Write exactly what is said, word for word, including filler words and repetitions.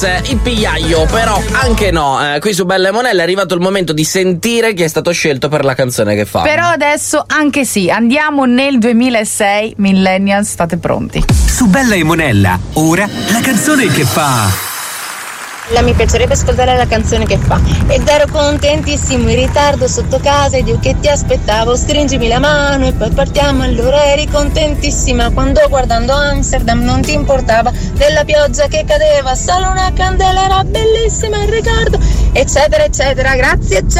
il pigliaio, però anche no. Eh, qui su Bella e Monella è arrivato il momento di sentire chi è stato scelto per la canzone che fa. Però adesso anche sì, andiamo nel duemilasei, millennials, state pronti. Su Bella e Monella, ora la canzone che fa. Mi piacerebbe ascoltare la canzone che fa. Ed ero contentissimo in ritardo sotto casa ed io che ti aspettavo, stringimi la mano e poi partiamo. Allora eri contentissima quando guardando Amsterdam non ti importava della pioggia che cadeva, solo una candela era bellissima il ricordo, eccetera eccetera. Grazie, ciao.